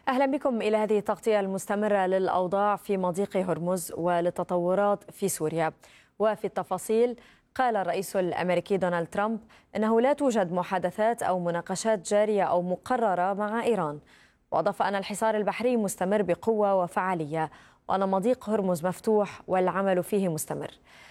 أهلا بكم إلى هذه التغطية المستمرة للأوضاع في مضيق هرمز وللتطورات في سوريا. وفي التفاصيل، قال الرئيس الأمريكي دونالد ترامب أنه لا توجد محادثات أو مناقشات جارية أو مقررة مع إيران، وأضاف أن الحصار البحري مستمر بقوة وفعالية، وأن مضيق هرمز مفتوح والعمل فيه مستمر.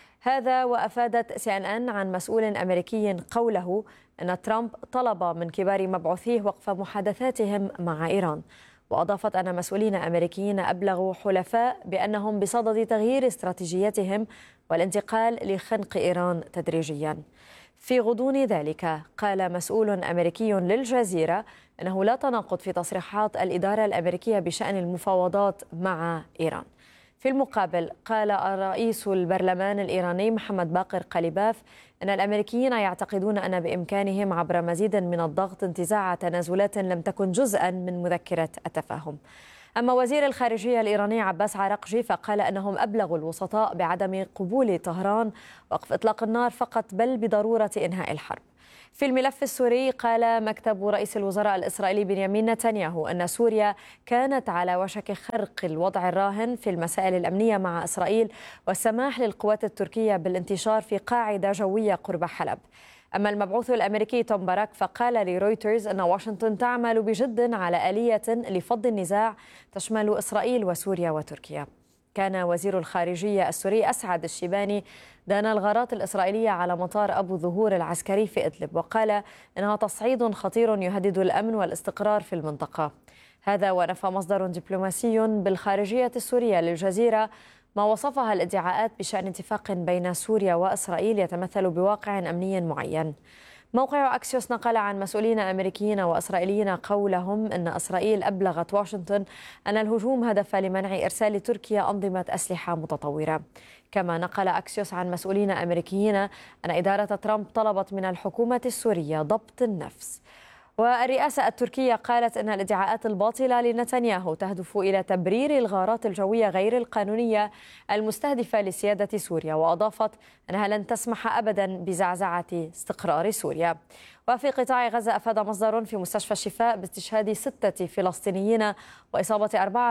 هذا وأفادت CNN عن مسؤول أمريكي قوله أن ترامب طلب من كبار مبعوثيه وقف محادثاتهم مع إيران. وأضافت أن مسؤولين أمريكيين أبلغوا حلفاء بأنهم بصدد تغيير استراتيجيتهم والانتقال لخنق إيران تدريجيا. في غضون ذلك، قال مسؤول أمريكي للجزيرة أنه لا تناقض في تصريحات الإدارة الأمريكية بشأن المفاوضات مع إيران. في المقابل، قال رئيس البرلمان الإيراني محمد باقر قليباف أن الأمريكيين يعتقدون أن بإمكانهم عبر مزيد من الضغط انتزاع تنازلات لم تكن جزءا من مذكرة التفاهم. أما وزير الخارجية الإيراني عباس عراقجي فقال أنهم أبلغوا الوسطاء بعدم قبول طهران وقف إطلاق النار فقط، بل بضرورة إنهاء الحرب. في الملف السوري، قال مكتب رئيس الوزراء الإسرائيلي بنيامين نتنياهو أن سوريا كانت على وشك خرق الوضع الراهن في المسائل الأمنية مع إسرائيل والسماح للقوات التركية بالانتشار في قاعدة جوية قرب حلب. أما المبعوث الأمريكي توم باراك فقال لرويترز أن واشنطن تعمل بجد على آلية لفض النزاع تشمل إسرائيل وسوريا وتركيا. كان وزير الخارجية السوري أسعد الشيباني دان الغارات الإسرائيلية على مطار أبو ظهور العسكري في إدلب، وقال إنها تصعيد خطير يهدد الأمن والاستقرار في المنطقة. هذا ونفى مصدر دبلوماسي بالخارجية السورية للجزيرة ما وصفها الادعاءات بشأن اتفاق بين سوريا وإسرائيل يتمثل بواقع أمني معين. موقع أكسيوس نقل عن مسؤولين أمريكيين وإسرائيليين قولهم أن إسرائيل أبلغت واشنطن أن الهجوم هدف لمنع إرسال تركيا أنظمة أسلحة متطورة. كما نقل أكسيوس عن مسؤولين أمريكيين أن إدارة ترامب طلبت من الحكومة السورية ضبط النفس. والرئاسة التركية قالت أن الادعاءات الباطلة لنتنياهو تهدف إلى تبرير الغارات الجوية غير القانونية المستهدفة لسيادة سوريا، وأضافت أنها لن تسمح أبدا بزعزعة استقرار سوريا. وفي قطاع غزة، أفاد مصدر في مستشفى الشفاء باستشهاد 6 فلسطينيين وإصابة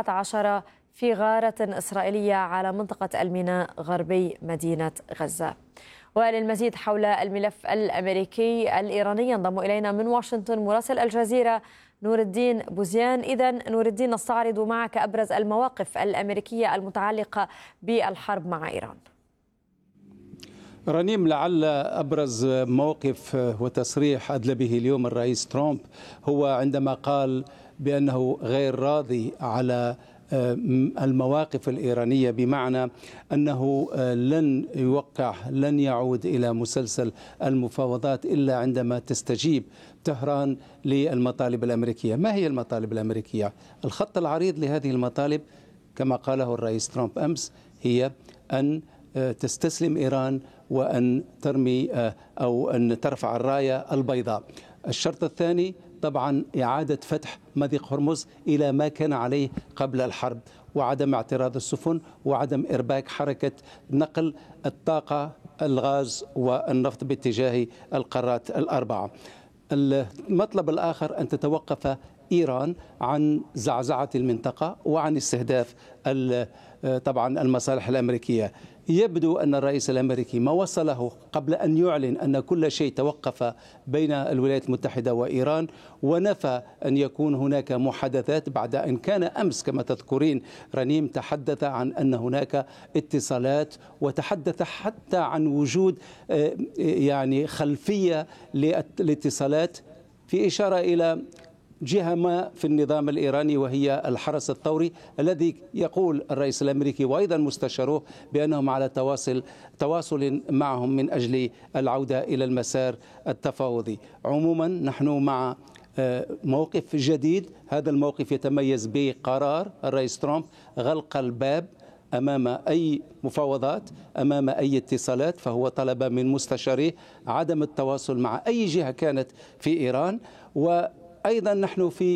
14 في غارة إسرائيلية على منطقة الميناء غربي مدينة غزة. وللمزيد حول الملف الأمريكي الإيراني ينضم إلينا من واشنطن مراسل الجزيرة نور الدين بوزيان. إذن نور الدين، نستعرض معك أبرز المواقف الأمريكية المتعلقة بالحرب مع إيران. رنيم، لعل أبرز موقف وتصريح أدلى به اليوم الرئيس ترامب هو عندما قال بأنه غير راضي على المواقف الإيرانية، بمعنى أنه لن يعود إلى مسلسل المفاوضات إلا عندما تستجيب طهران للمطالب الأمريكية. ما هي المطالب الأمريكية؟ الخط العريض لهذه المطالب كما قاله الرئيس ترامب أمس هي أن تستسلم إيران وأن ترمي أو أن ترفع الراية البيضاء. الشرط الثاني طبعا إعادة فتح مضيق هرمز إلى ما كان عليه قبل الحرب، وعدم اعتراض السفن، وعدم إرباك حركة نقل الطاقة الغاز والنفط باتجاه القارات الأربعة. المطلب الآخر أن تتوقف إيران عن زعزعة المنطقة وعن استهداف طبعا المصالح الأمريكية. يبدو أن الرئيس الأمريكي ما وصله قبل أن يعلن أن كل شيء توقف بين الولايات المتحدة وإيران، ونفى أن يكون هناك محادثات بعد أن كان أمس كما تذكرين رنيم تحدث عن أن هناك اتصالات، وتحدث حتى عن وجود يعني خلفية للاتصالات، في إشارة إلى جهة ما في النظام الإيراني وهي الحرس الثوري، الذي يقول الرئيس الأمريكي وأيضا مستشاره بأنهم على تواصل معهم من أجل العودة إلى المسار التفاوضي. عموما نحن مع موقف جديد. هذا الموقف يتميز بقرار الرئيس ترامب غلق الباب أمام أي مفاوضات، أمام أي اتصالات، فهو طلب من مستشاريه عدم التواصل مع أي جهة كانت في إيران. أيضا نحن في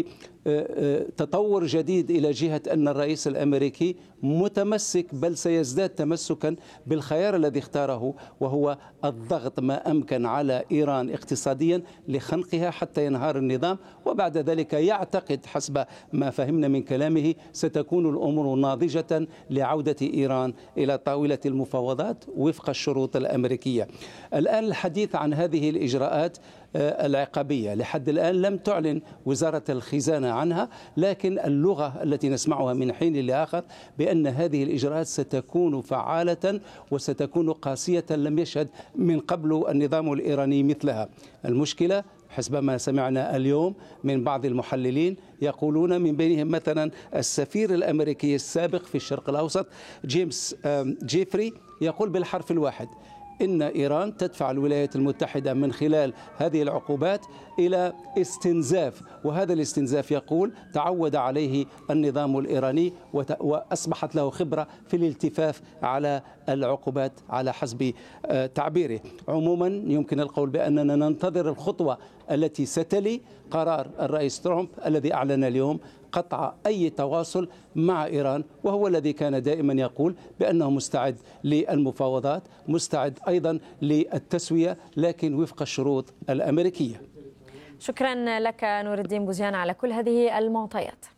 تطور جديد إلى جهة أن الرئيس الأمريكي متمسك، بل سيزداد تمسكا بالخيار الذي اختاره، وهو الضغط ما أمكن على إيران اقتصاديا لخنقها حتى ينهار النظام. وبعد ذلك يعتقد حسب ما فهمنا من كلامه ستكون الأمور ناضجة لعودة إيران إلى طاولة المفاوضات وفق الشروط الأمريكية. الآن الحديث عن هذه الإجراءات العقابية لحد الآن لم تعلن وزارة الخزانة عنها، لكن اللغة التي نسمعها من حين لآخر بأن هذه الإجراءات ستكون فعالة وستكون قاسية لم يشهد من قبل النظام الإيراني مثلها. المشكلة حسب ما سمعنا اليوم من بعض المحللين يقولون، من بينهم مثلا السفير الأمريكي السابق في الشرق الأوسط جيمس جيفري، يقول بالحرف الواحد إن إيران تدفع الولايات المتحدة من خلال هذه العقوبات إلى استنزاف، وهذا الاستنزاف يقول تعود عليه النظام الإيراني وأصبحت له خبرة في الالتفاف على العقوبات على حسب تعبيره. عموما يمكن القول بأننا ننتظر الخطوة التي ستلي قرار الرئيس ترامب الذي أعلن اليوم قطع أي تواصل مع إيران، وهو الذي كان دائما يقول بأنه مستعد للمفاوضات، مستعد أيضا للتسوية، لكن وفق الشروط الأمريكية. شكرا لك نور الدين بوزيان على كل هذه المعطيات.